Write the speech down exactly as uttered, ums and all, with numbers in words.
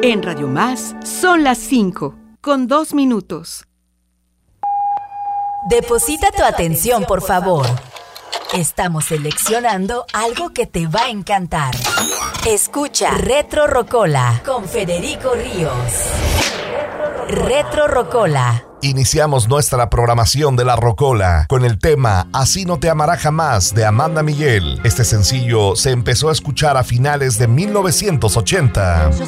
En Radio Más son las cinco, con dos minutos. Deposita tu atención, por favor. Estamos seleccionando algo que te va a encantar. Escucha Retro Rocola con Federico Ríos. Retro Rocola. Iniciamos nuestra programación de La Rocola con el tema Así no te amará jamás de Amanda Miguel. Este sencillo se empezó a escuchar a finales de mil novecientos ochenta.